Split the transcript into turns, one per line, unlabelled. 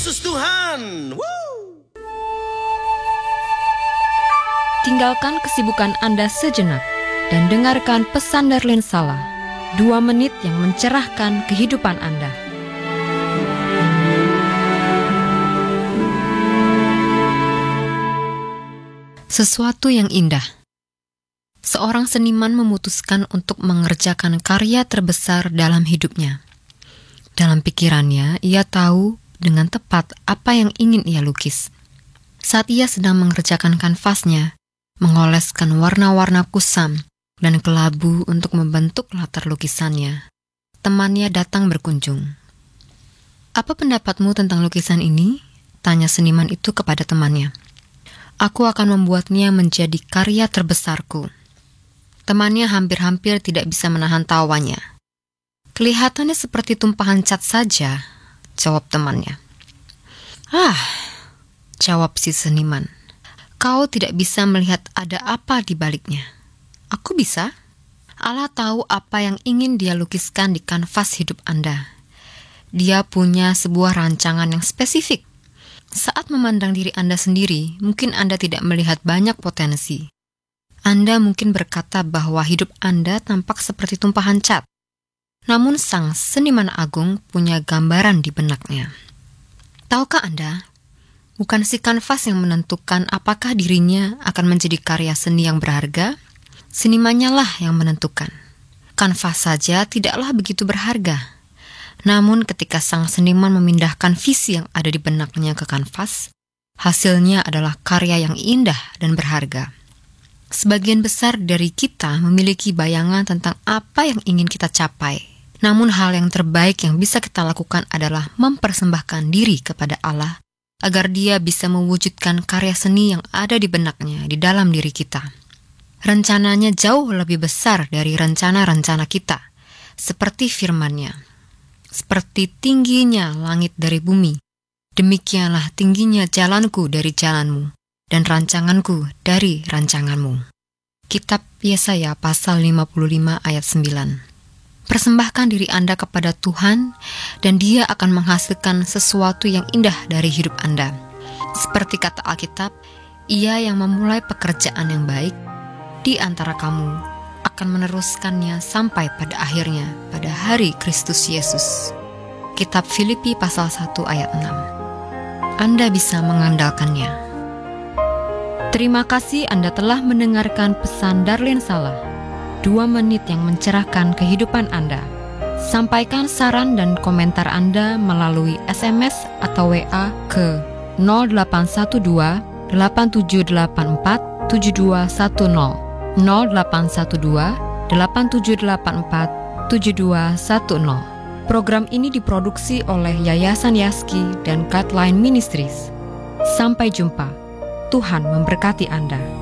Yesus Tuhan. Woo!
Tinggalkan kesibukan Anda sejenak dan dengarkan pesan Darlene Sala, 2 menit yang mencerahkan kehidupan Anda. Sesuatu yang indah. Seorang seniman memutuskan untuk mengerjakan karya terbesar dalam hidupnya. Dalam pikirannya, ia tahu dengan tepat apa yang ingin ia lukis. Saat ia sedang mengerjakan kanvasnya, mengoleskan warna-warna kusam dan kelabu untuk membentuk latar lukisannya, temannya datang berkunjung. "Apa pendapatmu tentang lukisan ini?" tanya seniman itu kepada temannya. "Aku akan membuatnya menjadi karya terbesarku." Temannya hampir-hampir tidak bisa menahan tawanya. "Kelihatannya seperti tumpahan cat saja," jawab temannya. Jawab si seniman. "Kau tidak bisa melihat ada apa di baliknya. Aku bisa. Allah tahu apa yang ingin Dia lukiskan di kanvas hidup Anda. Dia punya sebuah rancangan yang spesifik. Saat memandang diri Anda sendiri, mungkin Anda tidak melihat banyak potensi. Anda mungkin berkata bahwa hidup Anda tampak seperti tumpahan cat. Namun sang seniman agung punya gambaran di benaknya. Tahukah Anda, bukan si kanvas yang menentukan apakah dirinya akan menjadi karya seni yang berharga? Senimannya lah yang menentukan. Kanvas saja tidaklah begitu berharga. Namun ketika sang seniman memindahkan visi yang ada di benaknya ke kanvas, hasilnya adalah karya yang indah dan berharga. Sebagian besar dari kita memiliki bayangan tentang apa yang ingin kita capai. Namun hal yang terbaik yang bisa kita lakukan adalah mempersembahkan diri kepada Allah agar Dia bisa mewujudkan karya seni yang ada di benaknya di dalam diri kita. Rencananya jauh lebih besar dari rencana-rencana kita, seperti firman-Nya. Seperti tingginya langit dari bumi, demikianlah tingginya jalanku dari jalanmu, dan rancanganku dari rancanganmu. Kitab Yesaya pasal 55 ayat 9. Persembahkan diri Anda kepada Tuhan, dan Dia akan menghasilkan sesuatu yang indah dari hidup Anda. Seperti kata Alkitab, Ia yang memulai pekerjaan yang baik di antara kamu akan meneruskannya sampai pada akhirnya pada hari Kristus Yesus. Kitab Filipi pasal 1 ayat 6. Anda bisa mengandalkannya. Terima kasih Anda telah mendengarkan pesan Darlene Sala, 2 menit yang mencerahkan kehidupan Anda. Sampaikan saran dan komentar Anda melalui SMS atau WA ke 0812 8784 7210 0812 8784 7210. Program ini diproduksi oleh Yayasan Yaski dan Guideline Ministries. Sampai jumpa. Tuhan memberkati Anda.